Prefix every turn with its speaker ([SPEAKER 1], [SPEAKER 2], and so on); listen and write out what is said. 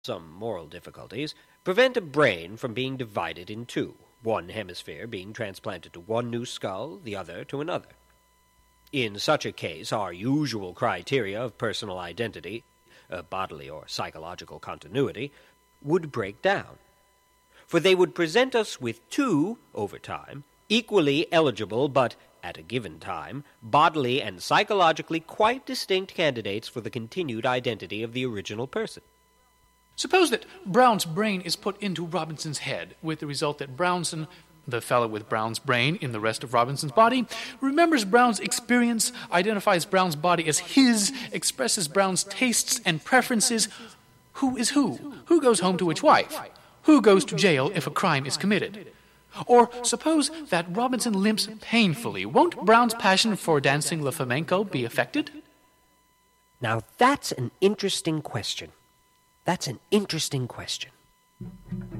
[SPEAKER 1] some moral difficulties, prevent a brain from being divided in two, one hemisphere being transplanted to one new skull, the other to another. In such a case, our usual criteria of personal identity, bodily or psychological continuity, would break down. For they would present us with two, over time, equally eligible but, at a given time, bodily and psychologically quite distinct candidates for the continued identity of the original person.
[SPEAKER 2] Suppose that Brown's brain is put into Robinson's head, with the result that Brownson, the fellow with Brown's brain in the rest of Robinson's body, remembers Brown's experience, identifies Brown's body as his, expresses Brown's tastes and preferences. Who is who? Who goes home to which wife? Who goes to jail if a crime is committed? Or suppose that Robinson limps painfully. Won't Brown's passion for dancing le flamenco be affected?
[SPEAKER 1] Now that's an interesting question. That's an interesting question.